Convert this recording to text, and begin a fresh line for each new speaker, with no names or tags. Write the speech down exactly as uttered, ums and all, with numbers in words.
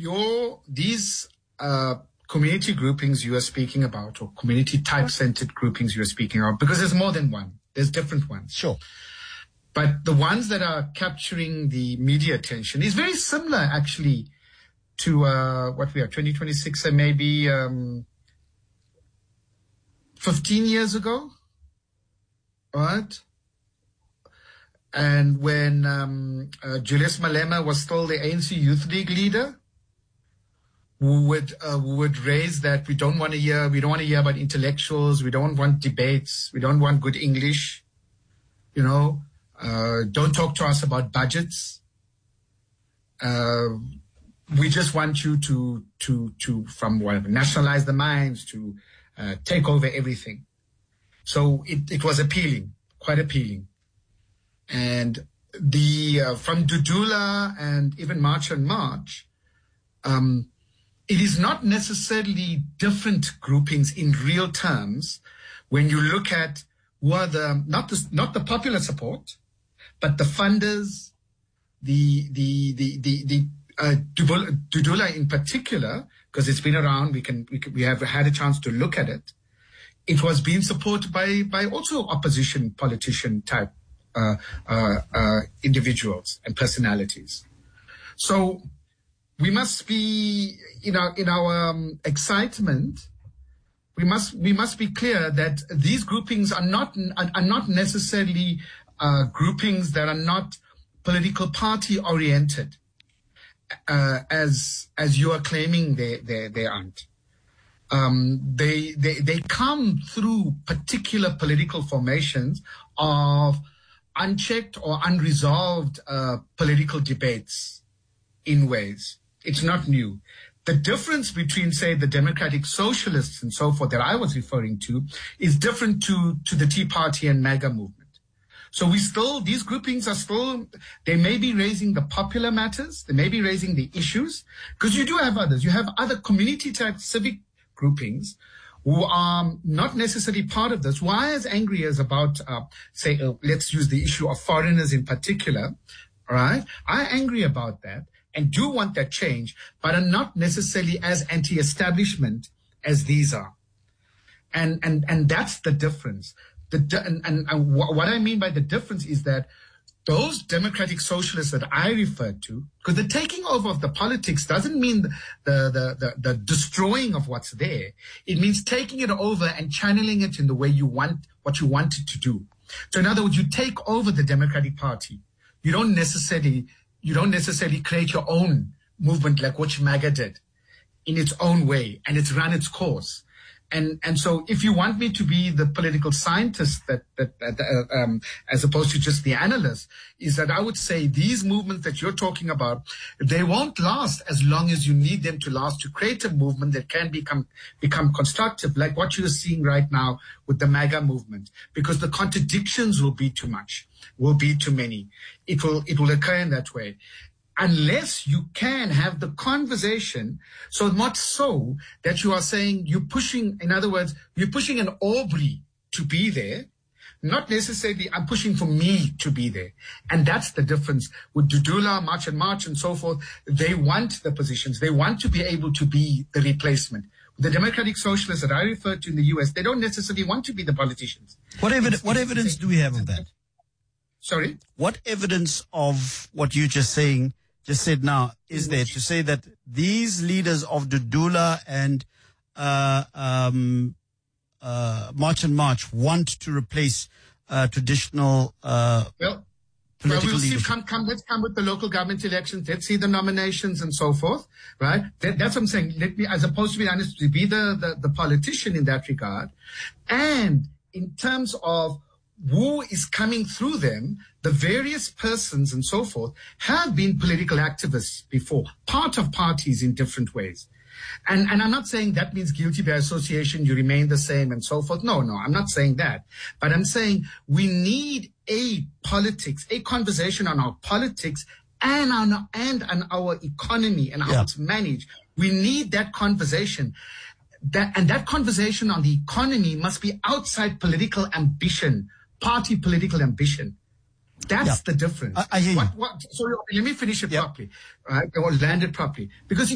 your these uh, community groupings you are speaking about, or community type-centered groupings you are speaking about, because there's more than one. There's different ones.
Sure.
But the ones that are capturing the media attention is very similar, actually, to uh, what we are, twenty twenty-six, and maybe um, fifteen years ago, right? And when um, uh, Julius Malema was still the A N C Youth League leader, who would uh, who would raise that we don't want to hear, we don't want to hear about intellectuals, we don't want debates, we don't want good English, you know, uh, don't talk to us about budgets. Uh, we just want you to to to from whatever nationalize the mines to uh, take over everything. So it it was appealing, quite appealing. And the uh, from Dudula and even March on March, um, it is not necessarily different groupings in real terms when you look at who are the not the not the popular support, but the funders, the the the the, the uh, Dudula in particular, because it's been around. We can, we can we have had a chance to look at it. It was being supported by by also opposition politician type. Uh, uh, uh, individuals and personalities. So we must be, in our, in our um, excitement, we must, we must be clear that these groupings are not, are, are not necessarily uh, groupings that are not political party oriented, uh, as, as you are claiming they, they, they aren't. Um, they, they, they come through particular political formations of unchecked or unresolved uh, political debates in ways. It's not new. The difference between, say, the democratic socialists and so forth that I was referring to is different to, to the Tea Party and MAGA movement. So we still, these groupings are still, they may be raising the popular matters, they may be raising the issues, because you do have others. You have other community type civic groupings who are not necessarily part of this, who are as angry as about, uh, say, uh, let's use the issue of foreigners in particular, all right? Are angry about that and do want that change, but are not necessarily as anti-establishment as these are. And, and, and that's the difference. The, and, and, and what I mean by the difference is that those democratic socialists that I referred to, because the taking over of the politics doesn't mean the, the, the, the destroying of what's there. It means taking it over and channeling it in the way you want, what you want it to do. So in other words, you take over the Democratic Party. You don't necessarily, you don't necessarily create your own movement like what MAGA did in its own way, and it's run its course. And, and so if you want me to be the political scientist that, that, that uh, um, as opposed to just the analyst, is that I would say these movements that you're talking about, they won't last as long as you need them to last to create a movement that can become, become constructive, like what you're seeing right now with the MAGA movement, because the contradictions will be too much, will be too many. It will, it will occur in that way. Unless you can have the conversation, so much so that you are saying you're pushing, in other words, you're pushing an Aubrey to be there, not necessarily I'm pushing for me to be there. And that's the difference with Dudula, March and March and so forth. They want the positions. They want to be able to be the replacement. The democratic socialists that I referred to in the U S, they don't necessarily want to be the politicians.
What, evi- what evidence do we have of that?
Sorry?
What evidence of what you're just saying just said now is there to say that these leaders of Dudula and uh, um, uh, March and March want to replace uh, traditional uh,
well,
political
well, we'll
leadership?
See, come, come, let's come with the local government elections. Let's see the nominations and so forth, right? That, that's what I'm saying. Let me, as opposed to be honest, to be the, the, the politician in that regard. And in terms of who is coming through them, the various persons and so forth have been political activists before, part of parties in different ways. And, and I'm not saying that means guilty by association, you remain the same and so forth. No, no, I'm not saying that. But I'm saying we need a politics, a conversation on our politics and on, and on our economy and how yeah. it's managed. We need that conversation. That, and that conversation on the economy must be outside political ambition, party political ambition. That's yeah. the difference.
I, I hear you.
What, what, so let me finish it
yeah.
properly, right? Or land it properly. Because